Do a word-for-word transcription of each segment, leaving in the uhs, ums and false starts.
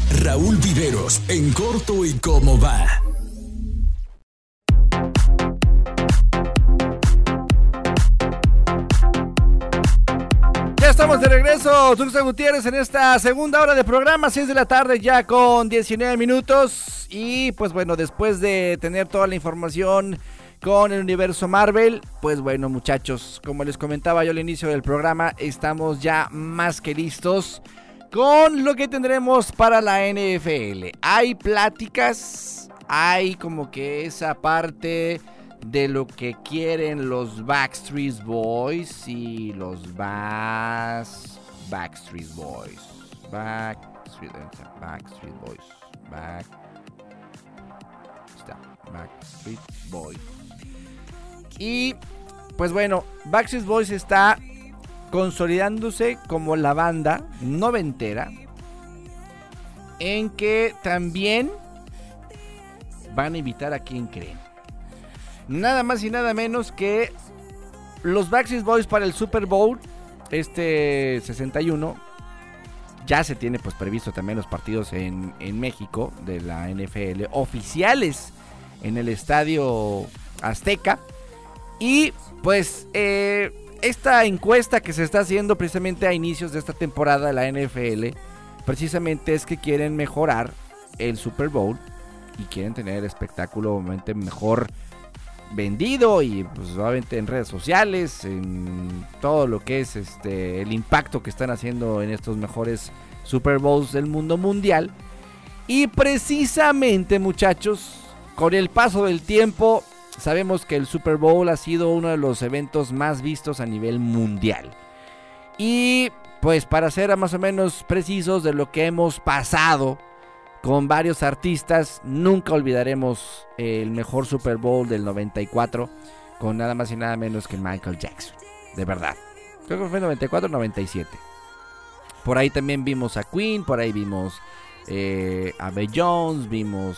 Raúl Viveros, en corto y cómo va. Ya estamos de regreso, Tuxtla Gutiérrez, en esta segunda hora de programa, seis de la tarde ya con diecinueve minutos. Y pues bueno, después de tener toda la información con el universo Marvel, pues bueno, muchachos, como les comentaba yo al inicio del programa, estamos ya más que listos con lo que tendremos para la N F L. Hay pláticas, hay como que esa parte de lo que quieren los Backstreet Boys y los Bass Backstreet Boys. Backstreet, Backstreet Boys. Back está, Backstreet Boys. Y pues bueno, Backstreet Boys está consolidándose como la banda noventera, en que también van a invitar a quien creen. Nada más y nada menos que los Backstreet Boys para el Super Bowl este sesenta y uno. Ya se tiene pues previsto también los partidos en, en México de la N F L oficiales en el Estadio Azteca. Y pues eh, esta encuesta que se está haciendo precisamente a inicios de esta temporada de la N F L, precisamente es que quieren mejorar el Super Bowl y quieren tener el espectáculo obviamente mejor vendido y pues obviamente en redes sociales, en todo lo que es este el impacto que están haciendo en estos mejores Super Bowls del mundo mundial. Y precisamente, muchachos, con el paso del tiempo sabemos que el Super Bowl ha sido uno de los eventos más vistos a nivel mundial. Y pues para ser más o menos precisos de lo que hemos pasado con varios artistas, nunca olvidaremos el mejor Super Bowl del noventa y cuatro con nada más y nada menos que Michael Jackson. De verdad. Creo que fue noventa y cuatro noventa y siete. Por ahí también vimos a Queen, por ahí vimos eh, a Bey Jones, vimos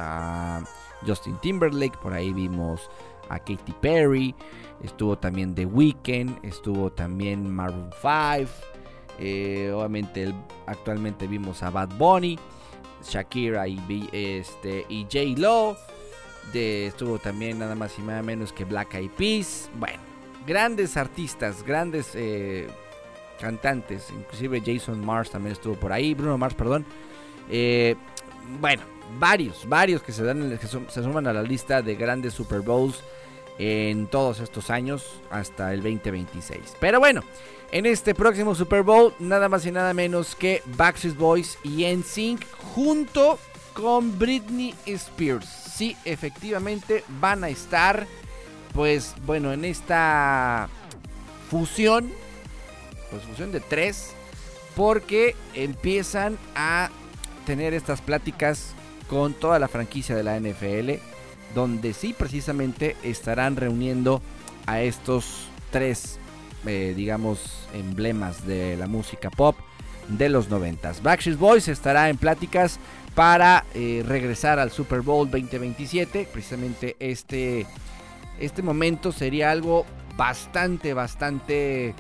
a Justin Timberlake, por ahí vimos a Katy Perry, estuvo también The Weeknd, estuvo también Maroon cinco, eh, obviamente el, actualmente vimos a Bad Bunny, Shakira y, este, y J-Lo, de, estuvo también nada más y nada menos que Black Eyed Peas. Bueno, grandes artistas, grandes eh, cantantes, inclusive Jason Mars también estuvo por ahí, Bruno Mars, perdón. Eh, bueno, varios, varios que se dan, que se suman a la lista de grandes Super Bowls en todos estos años hasta el veinte veintiséis. Pero bueno, en este próximo Super Bowl, nada más y nada menos que Backstreet Boys y N Sync junto con Britney Spears. Sí, efectivamente van a estar, pues bueno, en esta fusión, pues fusión de tres, porque empiezan a tener estas pláticas con toda la franquicia de la N F L, donde sí precisamente estarán reuniendo a estos tres Eh, digamos, emblemas de la música pop de los noventas. Backstreet Boys estará en pláticas para eh, regresar al Super Bowl veinte veintisiete. Precisamente este, este momento sería algo bastante, bastante,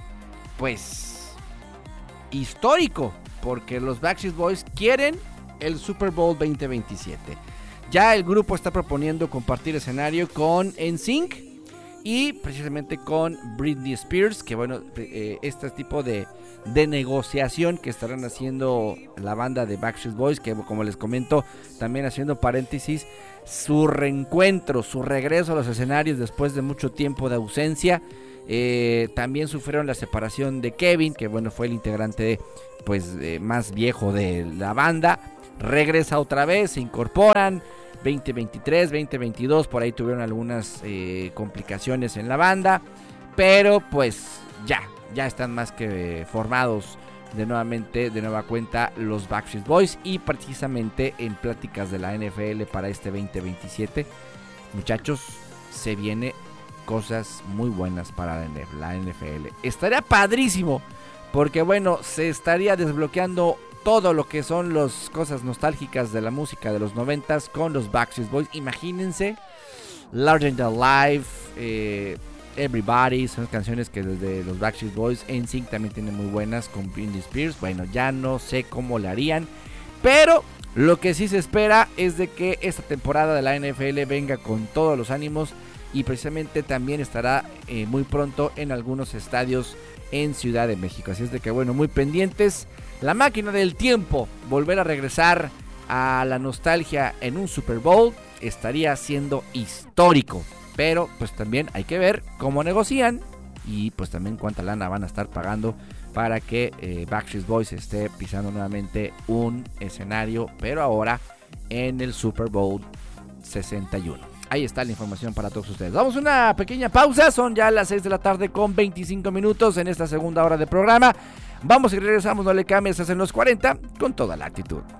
pues, histórico, porque los Backstreet Boys quieren el Super Bowl veinte veintisiete. Ya el grupo está proponiendo compartir escenario con N Sync y precisamente con Britney Spears, que bueno, eh, este tipo de, de negociación que estarán haciendo la banda de Backstreet Boys, que como les comento, también haciendo paréntesis, su reencuentro, su regreso a los escenarios después de mucho tiempo de ausencia. Eh, también sufrieron la separación de Kevin, que bueno, fue el integrante pues eh, más viejo de la banda. Regresa otra vez, se incorporan. veinte veintitrés, veinte veintidós, por ahí tuvieron algunas eh, complicaciones en la banda, pero pues ya, ya están más que formados de nuevamente, de nueva cuenta los Backstreet Boys, y precisamente en pláticas de la N F L para este veinte veintisiete, muchachos, se viene cosas muy buenas para la N F L. Estaría padrísimo, porque bueno, se estaría desbloqueando todo lo que son las cosas nostálgicas de la música de los noventas con los Backstreet Boys. Imagínense, Larger Than Life, eh, Everybody, son canciones que desde los Backstreet Boys. N Sync también tiene muy buenas con Britney Spears. Bueno, ya no sé cómo le harían, pero Lo que sí se espera es de que esta temporada de la N F L venga con todos los ánimos y precisamente también estará eh, muy pronto en algunos estadios en Ciudad de México. Así es de que bueno, muy pendientes. La máquina del tiempo, volver a regresar a la nostalgia en un Super Bowl estaría siendo histórico. Pero pues también hay que ver cómo negocian y pues también cuánta lana van a estar pagando para que eh, Backstreet Boys esté pisando nuevamente un escenario, pero ahora en el Super Bowl sesenta y uno. Ahí está la información para todos ustedes. Vamos a una pequeña pausa, son ya las seis de la tarde con veinticinco minutos en esta segunda hora de programa. Vamos y regresamos, no le cambies, hacen los cuarenta con toda la actitud.